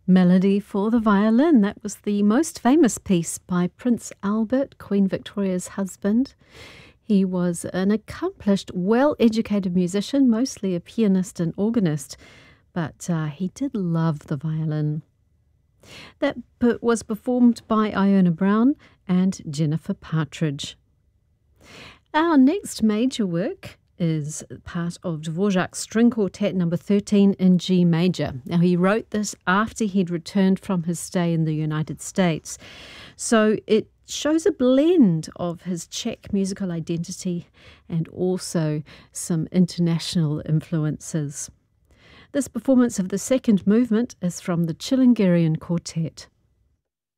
Melody for the Violin. That was the most famous piece by Prince Albert, Queen Victoria's husband. He was an accomplished, well-educated musician, mostly a pianist and organist, but he did love the violin. That was performed by Iona Brown and Jennifer Partridge. Our next major work is part of Dvorak's String Quartet number 13 in G major. Now, he wrote this after he'd returned from his stay in the United States. So it shows a blend of his Czech musical identity and also some international influences. This performance of the second movement is from the Chilingarian Quartet.